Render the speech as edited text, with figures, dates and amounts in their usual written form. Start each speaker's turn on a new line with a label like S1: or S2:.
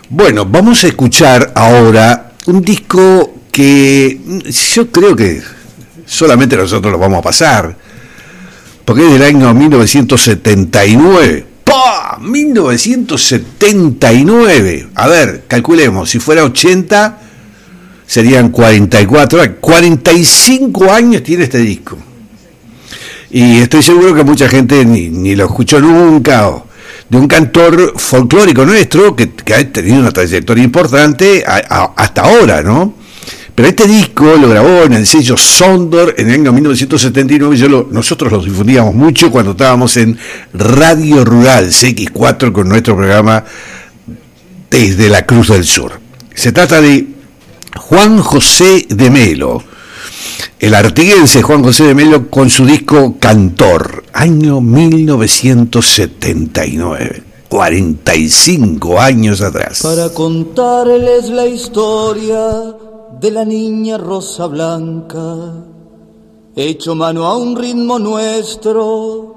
S1: Bueno, vamos a escuchar ahora un disco que yo creo que solamente nosotros lo vamos a pasar, porque es del año 1979. ¡Pah! 1979. A ver, calculemos, si fuera 80, serían 44, 45 años tiene este disco. Y estoy seguro que mucha gente ni lo escuchó nunca, o de un cantor folclórico nuestro que ha tenido una trayectoria importante hasta ahora, ¿no? Pero este disco lo grabó en el sello Sondor en el año 1979. Nosotros lo difundíamos mucho cuando estábamos en Radio Rural CX4 con nuestro programa Desde la Cruz del Sur. Se trata de Juan José de Melo, el artiguense Juan José de Melo, con su disco Cantor, año 1979, 45 años atrás.
S2: Para contarles la historia de la niña Rosa Blanca, hecho mano a un ritmo nuestro,